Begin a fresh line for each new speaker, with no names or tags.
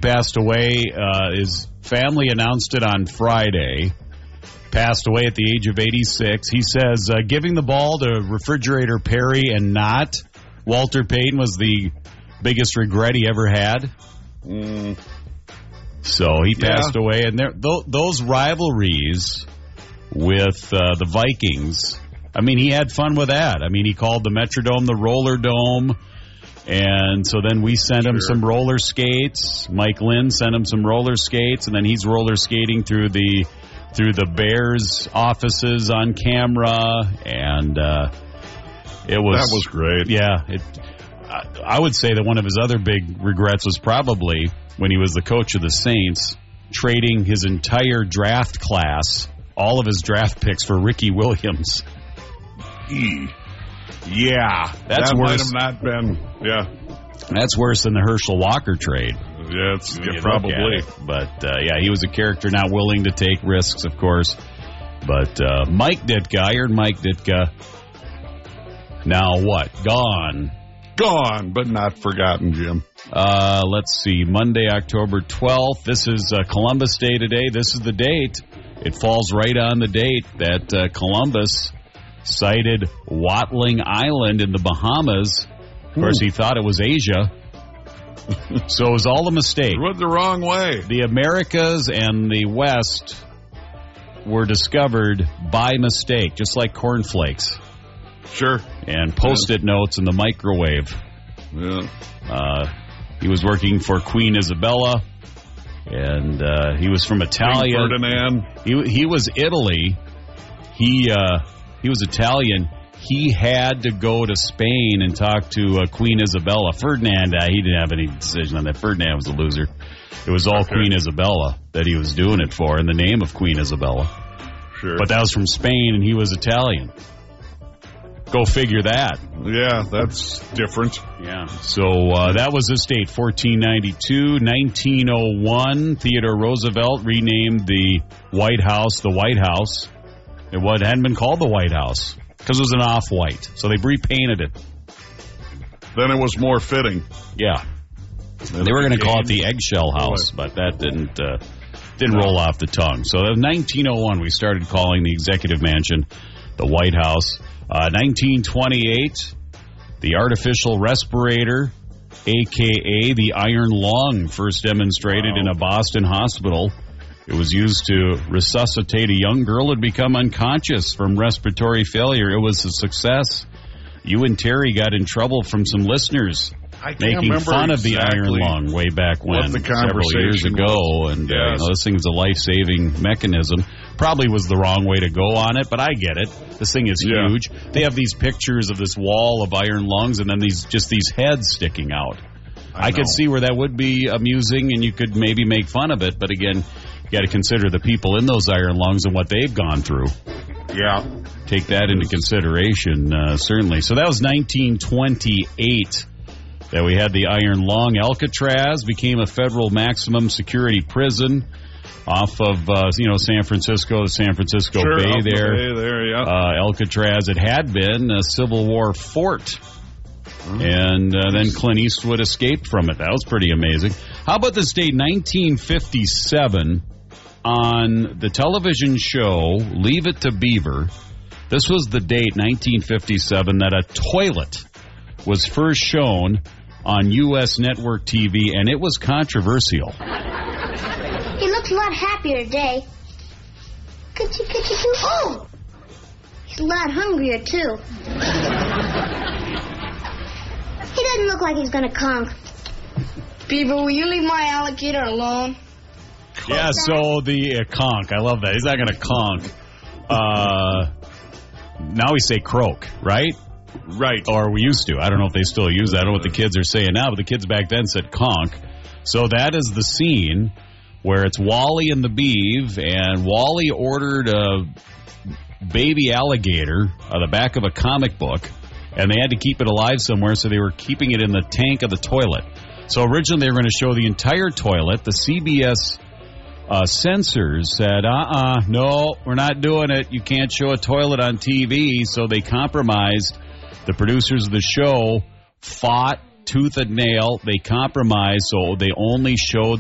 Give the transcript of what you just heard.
passed away. His family announced it on Friday. Passed away at the age of 86. He says giving the ball to Refrigerator Perry and not Walter Payton was the biggest regret he ever had. So he passed away. And those rivalries with the Vikings, I mean, he had fun with that. I mean, he called the Metrodome the Roller Dome. And so then we sent him some roller skates. Mike Lynn sent him some roller skates. And then he's roller skating through the Bears offices on camera, and that
was great.
Yeah, I would say that one of his other big regrets was probably when he was the coach of the Saints, trading his entire draft class, all of his draft picks, for Ricky Williams.
Yeah,
that's worse.
Might have not been. Yeah,
that's worse than the Herschel Walker trade.
Yeah, probably.
But, he was a character not willing to take risks, of course. But Mike Ditka, Iron Mike Ditka, now what? Gone.
Gone, but not forgotten, Jim.
Let's see. Monday, October 12th. This is Columbus Day today. This is the date. It falls right on the date that Columbus sighted Watling Island in the Bahamas. Of course, he thought it was Asia. So it was all a mistake.
Went the wrong way.
The Americas and the West were discovered by mistake, just like cornflakes.
Sure.
And Post-it notes in the microwave.
Yeah.
He was working for Queen Isabella, and he was from Italia.
King Ferdinand.
He was Italy. He was Italian. He had to go to Spain and talk to Queen Isabella. Ferdinand, he didn't have any decision on that. Ferdinand was a loser. It was all Queen Isabella that he was doing it for, in the name of Queen Isabella.
Sure.
But that was from Spain, and he was Italian. Go figure that.
Yeah, that's different.
Yeah. So that was this date, 1492. 1901, Theodore Roosevelt renamed the White House the White House. It hadn't been called the White House, because it was an off-white. So they repainted it.
Then it was more fitting.
Yeah. They were going to call it the Eggshell House, but that didn't roll off the tongue. So in 1901, we started calling the Executive Mansion the White House. 1928, the artificial respirator, a.k.a. the iron lung, first demonstrated in a Boston hospital. It was used to resuscitate a young girl who had become unconscious from respiratory failure. It was a success. You and Terry got in trouble from some listeners making fun of the iron lung way back when, several years ago. And this thing's a life-saving mechanism. Probably was the wrong way to go on it, but I get it. This thing is huge. They have these pictures of this wall of iron lungs and then these heads sticking out. I could see where that would be amusing and you could maybe make fun of it, but again, you got to consider the people in those iron lungs and what they've gone through.
Yeah.
Take that into consideration, certainly. So that was 1928 that we had the iron lung. Alcatraz became a federal maximum security prison off of, San Francisco, the San Francisco Bay there. Alcatraz, it had been a Civil War fort. And then Clint Eastwood escaped from it. That was pretty amazing. How about this date, 1957, on the television show Leave It to Beaver? This was the date, 1957, that a toilet was first shown on U.S. network TV, and it was controversial.
He looks a lot happier today. Oh! He's a lot hungrier, too. He doesn't look like he's going to conk.
Beaver, will you leave my alligator alone?
Yeah, so the conk. I love that. He's not going to conk. Now we say croak, right?
Right.
Or we used to. I don't know if they still use that. I don't know what the kids are saying now, but the kids back then said conk. So that is the scene where it's Wally and the Beav, and Wally ordered a baby alligator on the back of a comic book, and they had to keep it alive somewhere, so they were keeping it in the tank of the toilet. So originally they were going to show the entire toilet. The CBS censors said, no, we're not doing it. You can't show a toilet on TV. So they compromised. The producers of the show fought tooth and nail. They compromised, so they only showed